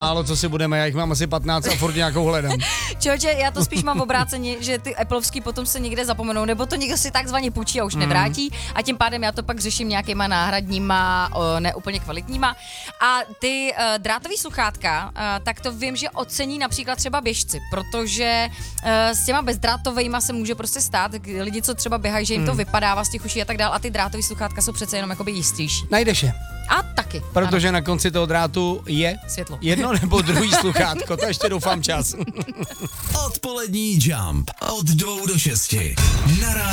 málo, co si budeme, já jich mám asi 15 a furt nějakou hledám. Čoče, já to spíš mám obráceně, že ty Appleovský potom se někde zapomenou, nebo to někdo si takzvaně půjčí a už nevrátí a tím pádem já to pak řeším nějakýma náhradníma, neúplně kvalitníma. A ty drátový sluchátka, tak to vím, že ocení například třeba běžci, protože s těma bezdrátovejma se může prostě stát, lidi, co třeba běhají, že jim to vypadává z těch uší a tak dál a ty drátový sluchátka jsou přece jenom jakoby jistější. Najdeš je. A taky. Protože ano. Na konci toho drátu je Světlo. jedno nebo druhý sluchátko, to ještě doufám čas. Odpolední Jump od 2 do 6 na